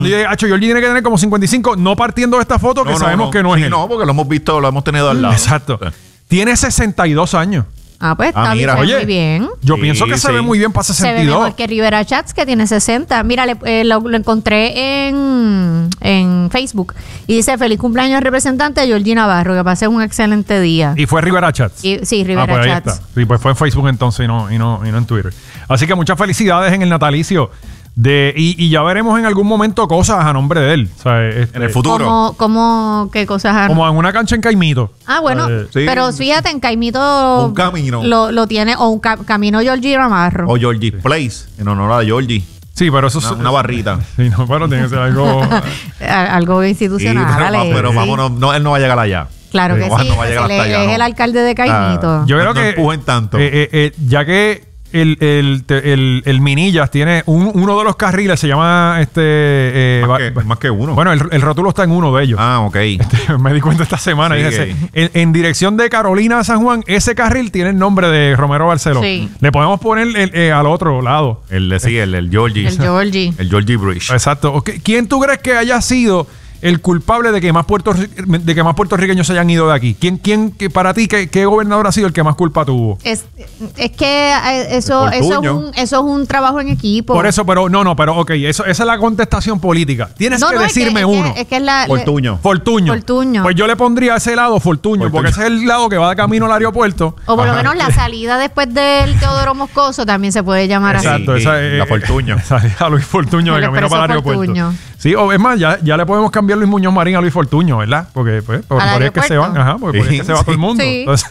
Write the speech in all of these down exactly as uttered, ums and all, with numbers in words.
Y de hecho, Georgie tiene que tener como cincuenta y cinco, no partiendo de esta foto, que no, sabemos no, que no sí, es él. No, porque lo hemos visto, lo hemos tenido al lado. Exacto. Sí. Tiene sesenta y dos años. Ah, pues está Ah, mira. bien, Oye, muy bien. Yo Sí, pienso que se sí. ve muy bien para sesenta y dos. Se ve mejor que Rivera Chats, que tiene sesenta. Mira, le- eh, lo, lo encontré en, en Facebook. Y dice, feliz cumpleaños al representante Georgie Navarro, que pase un excelente día. Y fue Rivera Chats. Y- sí, Rivera ah, pues ahí Chats. está. Sí, pues fue en Facebook entonces y no, y no, y no en Twitter. Así que muchas felicidades en el natalicio. De, y, y ya veremos en algún momento cosas a nombre de él. O sea, este, En el futuro. ¿Cómo, cómo, qué cosas han- como en una cancha en Caimito. Ah, bueno, Eh, sí. pero fíjate, en Caimito Un camino. Lo, lo tiene, o un ca- camino Georgie Navarro. O Georgie's Place, en honor a Georgie. Sí, pero eso Una, es. una barrita. Sí, no, pero tiene que ser algo. A- Algo Sí, institucional. pero, Ale, pero sí. vámonos, no, él no va a llegar allá. Claro que No va- sí, no va a llegar él hasta es- allá, es no. el alcalde de Caimito. Ah, Yo No- creo no que. empujen tanto. eh, eh, eh, ya que el, el, te- el, el Minillas tiene un- uno de los carriles, se llama este. eh, Más va- que- más que uno. Bueno, el, el rótulo está en uno de ellos. Ah, ok. Me di cuenta esta semana. Sí, Fíjese, eh. en, en dirección de Carolina a San Juan, ese carril tiene el nombre de Romero Barceló. Sí. Le podemos poner el- eh, al otro lado. El de sí, el, el Georgie. El Georgie. El Georgie Bridge. Exacto. Ok, ¿quién tú crees que haya sido el culpable de que más Puerto, de que más puertorriqueños se hayan ido de aquí? ¿Quién, quién, que para ti, qué, qué gobernador ha sido el que más culpa tuvo? Es, es que eh, eso, El eso, es Fortuño. un, eso es un trabajo en equipo. Por eso, pero no, no, pero ok, eso, esa es la contestación política. Tienes No, que no, es decirme es uno. es que es la, Fortuño. Fortuño. Fortuño. Pues yo le pondría a ese lado Fortuño, Fortuño. porque ese es el lado que va de camino al aeropuerto. O por lo Ajá. menos la salida después del Teodoro Moscoso también se puede llamar así. Exacto, Sí, esa y es la Fortuño. A Luis Fortuño de El camino expreso para el aeropuerto. Fortuño. Sí, o es más, ya, ya le podemos cambiar Luis Muñoz Marín a Luis Fortuño, ¿verdad? Porque pues, por, ¿Al por ahí es que se van, aeropuerto? ajá, porque por ahí es que se va Sí, todo el mundo. sí. Entonces,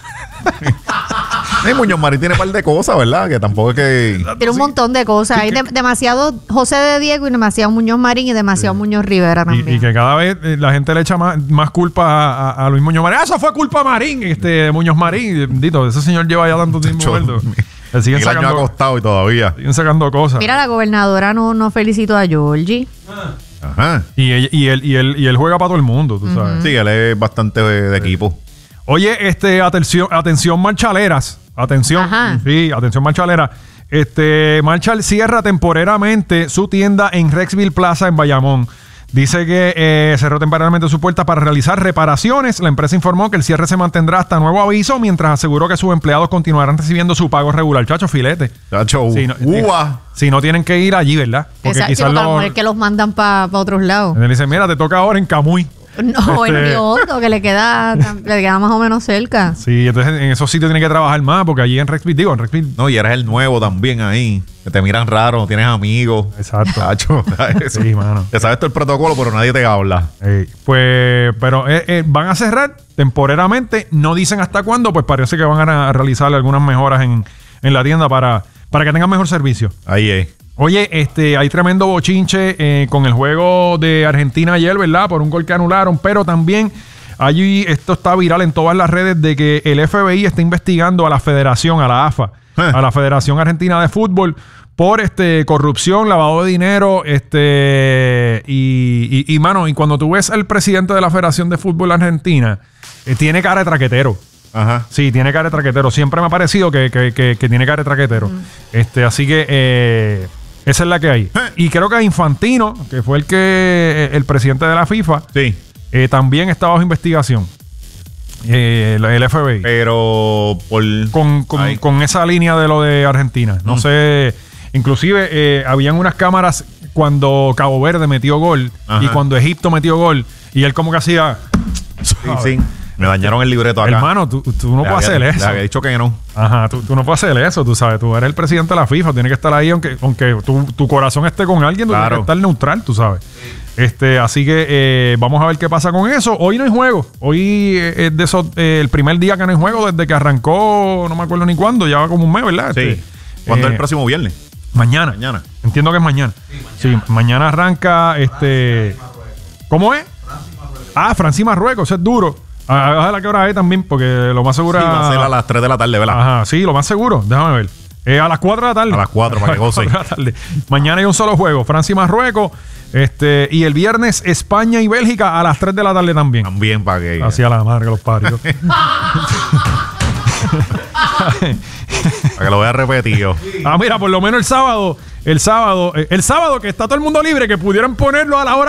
Eh, Muñoz Marín tiene un par de cosas, ¿verdad? Que tampoco es que... Tiene un montón de cosas. Hay de- demasiado José de Diego y demasiado Muñoz Marín y demasiado Muñoz Rivera también. y, y que cada vez eh, la gente le echa más, más culpa a, a- a Luis Muñoz Marín. ¡Ah, eso fue culpa Marín! Este, de Muñoz Marín. Bendito, ese señor lleva ya tanto tiempo Chacho, muerto. Le siguen el año ha sacando, costado y todavía. siguen sacando cosas. Mira, la gobernadora no, no felicitó a Georgie. Ajá. Y, ella- y, él, y, él, y él juega para todo el mundo, tú sabes. Sí, él es bastante de, de equipo. Oye, este, atención, atención, marchaleras. Atención. Ajá. Sí, atención, marchalera. Este, Marshall cierra temporariamente su tienda en Rexville Plaza en Bayamón. Dice que eh, cerró temporalmente su puerta para realizar reparaciones. La empresa informó que el cierre se mantendrá hasta nuevo aviso, mientras aseguró que sus empleados continuarán recibiendo su pago regular. Chacho, filete. Chacho, Sí, no, ¡ua! Si no tienen que ir allí, ¿verdad? Porque Exacto, quizás porque a lo lo- mejor es que los mandan para otros lados. le dicen, mira, te toca ahora en Camuy. No, Este- en Riondo, que le queda, le queda más o menos cerca. Sí, entonces en esos sitios tienen que trabajar más, porque allí en Rexville, digo, en Rexville. No, y eres el nuevo también ahí. Que te miran raro, no tienes amigos. Exacto. Chacho, eso. Sí, mano. Te sabes todo el protocolo, pero nadie te habla. Eh, pues, pero eh, eh, van a cerrar temporariamente, no dicen hasta cuándo, pues parece que van a realizar algunas mejoras en, en la tienda para, para que tengan mejor servicio. Ahí es. Oye, este, hay tremendo bochinche eh, con el juego de Argentina ayer, ¿verdad? Por un gol que anularon, pero también allí esto está viral en todas las redes de que el F B I está investigando a la federación, a la A F A, Eh. a la Federación Argentina de Fútbol, por este corrupción, lavado de dinero, este y, y, y, mano, y cuando tú ves al presidente de la Federación de Fútbol Argentina, eh, tiene cara de traquetero. Ajá. Sí, tiene cara de traquetero. Siempre me ha parecido que, que, que, que tiene cara de traquetero. Mm. Este, así que eh, esa es la que hay. Y creo que Infantino, que fue el que el presidente de la FIFA, Sí. eh, también está bajo investigación. Eh, el, el F B I. Pero por... con, con, Ahí. con esa línea de lo de Argentina. No Mm. sé. Inclusive eh, habían unas cámaras cuando Cabo Verde metió gol Ajá. y cuando Egipto metió gol. Y él como que hacía... Sí, sí. Me dañaron el libreto acá. Hermano, tú, tú no Le puedes había- hacer eso. Le había dicho que no. Ajá, tú, tú no puedes hacer eso, tú sabes. Tú eres el presidente de la FIFA, tienes que estar ahí, aunque, aunque tu, tu corazón esté con alguien, tú Claro. tienes que estar neutral, tú sabes. Este, así que eh, vamos a ver qué pasa con eso. Hoy no hay juego. Hoy eh, es de esos, eh, el primer día que no hay juego desde que arrancó, no me acuerdo ni cuándo, ya va como un mes, ¿verdad? Sí. Este, ¿Cuándo eh, es el próximo viernes? Mañana. Mañana. Entiendo que es mañana. Sí, mañana arranca este. ¿Cómo es? Ah, Francia y Marruecos, eso es duro. Ah, ojalá que hora es también, porque lo más seguro Sí, va a ser a las tres de la tarde, ¿verdad? Ajá, sí, lo más seguro. Déjame ver. Eh, a las cuatro de la tarde. A las cuatro, para que A las gocen. cuatro de la tarde. Mañana hay un solo juego, Francia y Marruecos. Este, y el viernes España y Bélgica a las tres de la tarde también. También para que... Hacia la madre que los parió. Para que lo vea repetido. Ah, mira, por lo menos el sábado el sábado, eh, el sábado que está todo el mundo libre, que pudieran ponerlo a la hora